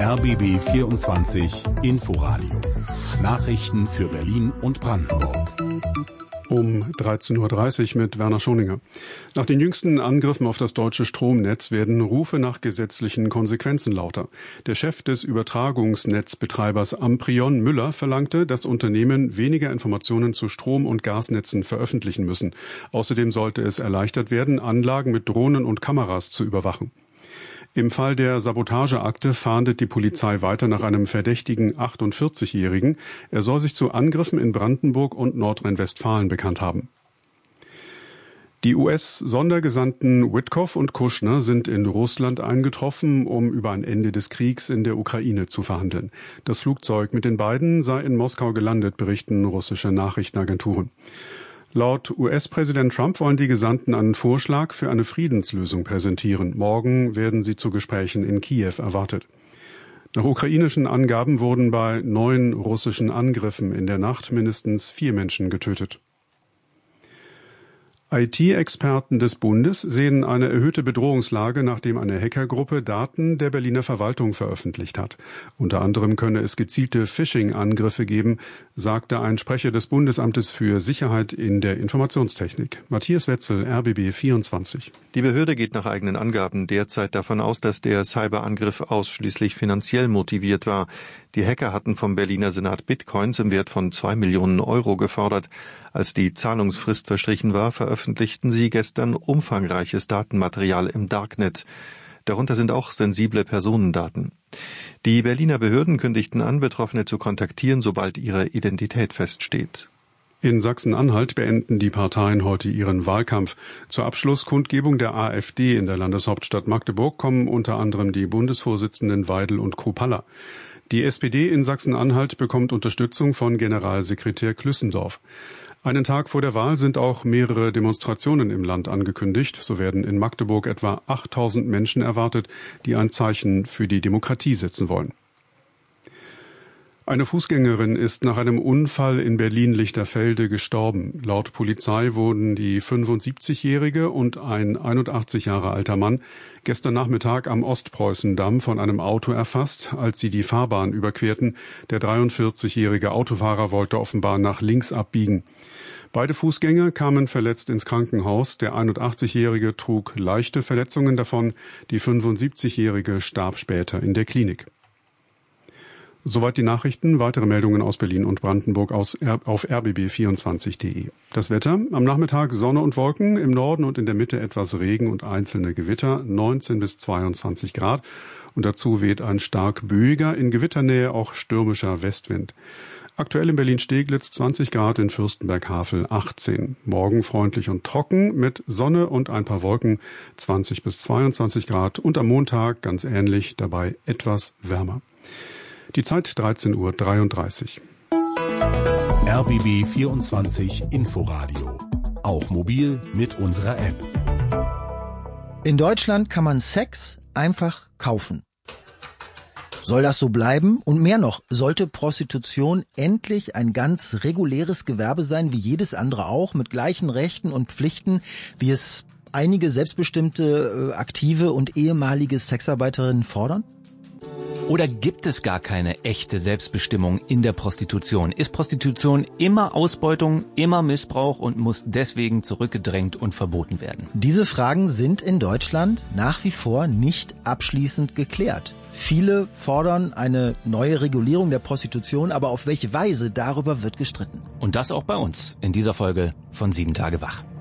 RBB 24 Inforadio. Nachrichten für Berlin und Brandenburg. Um 13.30 Uhr mit Werner Schoninger. Nach den jüngsten Angriffen auf das deutsche Stromnetz werden Rufe nach gesetzlichen Konsequenzen lauter. Der Chef des Übertragungsnetzbetreibers Amprion, Müller, verlangte, dass Unternehmen weniger Informationen zu Strom- und Gasnetzen veröffentlichen müssen. Außerdem sollte es erleichtert werden, Anlagen mit Drohnen und Kameras zu überwachen. Im Fall der Sabotageakte fahndet die Polizei weiter nach einem verdächtigen 48-Jährigen. Er soll sich zu Angriffen in Brandenburg und Nordrhein-Westfalen bekannt haben. Die US-Sondergesandten Witkoff und Kushner sind in Russland eingetroffen, um über ein Ende des Kriegs in der Ukraine zu verhandeln. Das Flugzeug mit den beiden sei in Moskau gelandet, berichten russische Nachrichtenagenturen. Laut US-Präsident Trump wollen die Gesandten einen Vorschlag für eine Friedenslösung präsentieren. Morgen werden sie zu Gesprächen in Kiew erwartet. Nach ukrainischen Angaben wurden bei 9 russischen Angriffen in der Nacht mindestens 4 Menschen getötet. IT-Experten des Bundes sehen eine erhöhte Bedrohungslage, nachdem eine Hackergruppe Daten der Berliner Verwaltung veröffentlicht hat. Unter anderem könne es gezielte Phishing-Angriffe geben, sagte ein Sprecher des Bundesamtes für Sicherheit in der Informationstechnik. Matthias Wetzel, RBB 24. Die Behörde geht nach eigenen Angaben derzeit davon aus, dass der Cyberangriff ausschließlich finanziell motiviert war. Die Hacker hatten vom Berliner Senat Bitcoins im Wert von 2 Millionen Euro gefordert. Als die Zahlungsfrist verstrichen war, veröffentlichten sie gestern umfangreiches Datenmaterial im Darknet. Darunter sind auch sensible Personendaten. Die Berliner Behörden kündigten an, Betroffene zu kontaktieren, sobald ihre Identität feststeht. In Sachsen-Anhalt beenden die Parteien heute ihren Wahlkampf. Zur Abschlusskundgebung der AfD in der Landeshauptstadt Magdeburg kommen unter anderem die Bundesvorsitzenden Weidel und Kruppalla. Die SPD in Sachsen-Anhalt bekommt Unterstützung von Generalsekretär Klüssendorf. Einen Tag vor der Wahl sind auch mehrere Demonstrationen im Land angekündigt. So werden in Magdeburg etwa 8.000 Menschen erwartet, die ein Zeichen für die Demokratie setzen wollen. Eine Fußgängerin ist nach einem Unfall in Berlin-Lichterfelde gestorben. Laut Polizei wurden die 75-Jährige und ein 81 Jahre alter Mann gestern Nachmittag am Ostpreußendamm von einem Auto erfasst, als sie die Fahrbahn überquerten. Der 43-jährige Autofahrer wollte offenbar nach links abbiegen. Beide Fußgänger kamen verletzt ins Krankenhaus. Der 81-jährige trug leichte Verletzungen davon. Die 75-jährige starb später in der Klinik. Soweit die Nachrichten. Weitere Meldungen aus Berlin und Brandenburg auf rbb24.de. Das Wetter: am Nachmittag Sonne und Wolken, im Norden und in der Mitte etwas Regen und einzelne Gewitter, 19 bis 22 Grad. Und dazu weht ein stark böiger, in Gewitternähe auch stürmischer Westwind. Aktuell in Berlin-Steglitz 20 Grad, in Fürstenberg-Havel 18. Morgen freundlich und trocken mit Sonne und ein paar Wolken, 20 bis 22 Grad. Und am Montag ganz ähnlich, dabei etwas wärmer. Die Zeit 13.33 Uhr. RBB 24 Inforadio. Auch mobil mit unserer App. In Deutschland kann man Sex einfach kaufen. Soll das so bleiben? Und mehr noch, sollte Prostitution endlich ein ganz reguläres Gewerbe sein, wie jedes andere auch, mit gleichen Rechten und Pflichten, wie es einige selbstbestimmte, aktive und ehemalige Sexarbeiterinnen fordern? Oder gibt es gar keine echte Selbstbestimmung in der Prostitution? Ist Prostitution immer Ausbeutung, immer Missbrauch und muss deswegen zurückgedrängt und verboten werden? Diese Fragen sind in Deutschland nach wie vor nicht abschließend geklärt. Viele fordern eine neue Regulierung der Prostitution, aber auf welche Weise, darüber wird gestritten. Und das auch bei uns in dieser Folge von 7 Tage wach.